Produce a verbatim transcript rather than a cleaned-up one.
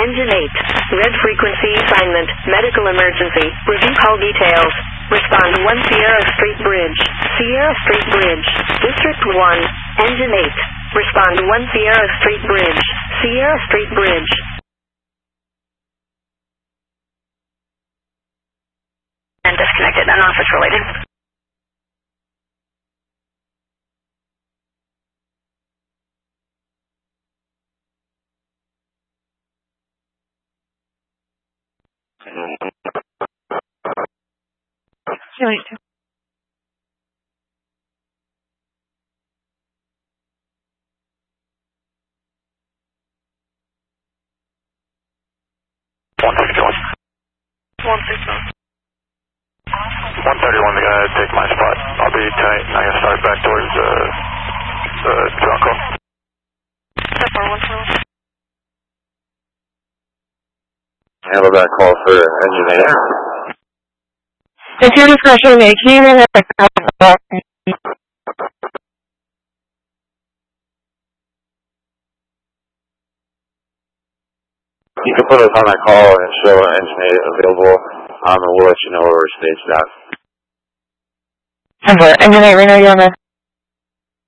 Engine eight. Red frequency assignment. Medical emergency. Review call details. Respond one Sierra Street Bridge. Sierra Street Bridge. District one. Engine eight. Respond one Sierra Street Bridge. Sierra Street Bridge. And disconnected. Non-office related. See you later. one fifty-one. one fifty-one. one thirty-one, the guy take my spot. I'll be tight. I'm going to start back towards uh, the Bronco. Step four, one four. Handle that call for engine eight. It's your discretion, make you remember. You can put us on that call and show engine eight available, um, and we'll let you know where we're staged at. Engine eight, Reno, you're on the